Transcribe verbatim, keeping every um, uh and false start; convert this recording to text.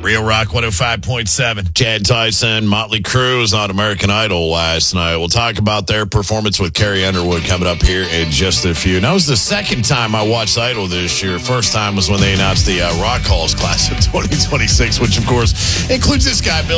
Real Rock one oh five point seven. Chad Tyson, Motley Crue was on American Idol last night. We'll talk about their performance with Carrie Underwood coming up here in just a few. That was the second time I watched Idol this year. First time was when they announced the uh, Rock Halls class of twenty twenty-six, which, of course, includes this guy, Bill.